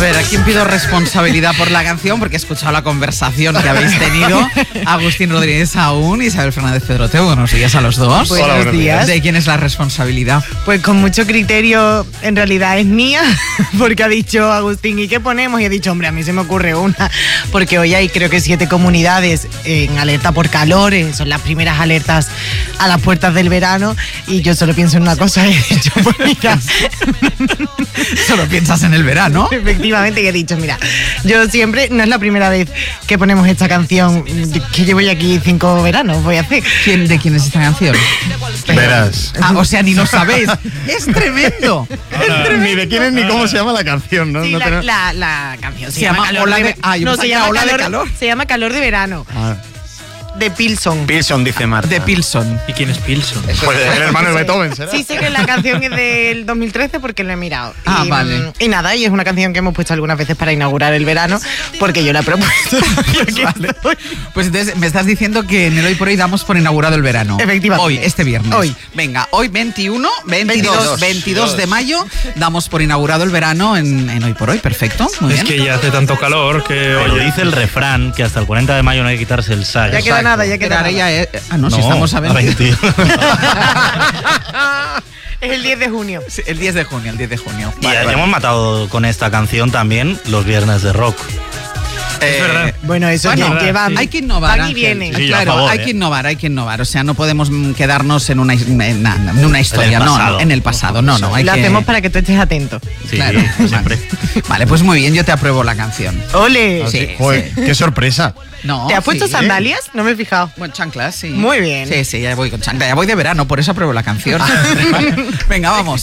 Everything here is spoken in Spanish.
ver, ¿a quién pido responsabilidad por la canción? Porque he escuchado la conversación que habéis tenido. Agustín Rodríguez Aún, Isabel Fernández Pedrote, buenos días a los dos. Buenos días. ¿De quién es la responsabilidad? Pues con mucho criterio, en realidad es mía, porque ha dicho Agustín, ¿y qué ponemos? Y he dicho, hombre, a mí se me ocurre una, porque hoy hay creo que 7 comunidades en alerta por calores, son las primeras alertas a las puertas del verano, y yo solo pienso en una cosa, he dicho, pues mira... Solo piensas en el verano. Efectivamente, que he dicho, mira, yo siempre, no es la primera vez que ponemos esta canción, que llevo ya aquí 5 veranos, voy a hacer. ¿De quién es esta canción? Verás. O sea, ni lo sabéis. Es tremendo. Ni de quién es ni cómo se llama la canción, ¿no? Sí, no tenemos... la canción se llama Ola de... Ola de Calor. Se llama Calor de Verano. De Pilson. Pilson, dice Marta. De Pilson. ¿Y quién es Pilson? Pues el hermano de Beethoven, ¿será? Sí, sé que la canción es del 2013 porque lo he mirado. Vale. Y nada, y es una canción que hemos puesto algunas veces para inaugurar el verano, porque yo la he propuesto. Vale. Pues entonces me estás diciendo que en el Hoy por Hoy damos por inaugurado el verano. Efectivamente. Hoy, este viernes. Hoy. Venga, hoy 22 de mayo, damos por inaugurado el verano en Hoy por Hoy. Perfecto, muy Es bien. que ya hace tanto calor que... Pero dice el refrán que hasta el 40 de mayo no hay que quitarse el sayo. Ya queda nada, ya queda nada. Si estamos a 20. Es el 10 de junio. Sí, el 10 de junio. Y ya hemos matado con esta canción también los viernes de rock. Es verdad. Bueno, eso Bueno, ya que van. hay que innovar. Van y Ángel. vienen. Sí, Claro, a favor, hay que innovar. O sea, no podemos quedarnos en una historia, pasado. en el pasado. No, hay Lo que... hacemos para que tú estés atento. Sí, Claro, siempre. Vale, pues muy bien, yo te apruebo la canción. ¡Ole! Sí, Joder, sí. qué sorpresa. No, ¿Te has puesto sí. sandalias? No me he fijado. Bueno, chanclas, sí. Muy bien. Sí, ya voy con chanclas. Ya voy de verano, por eso apruebo la canción. Venga, vamos.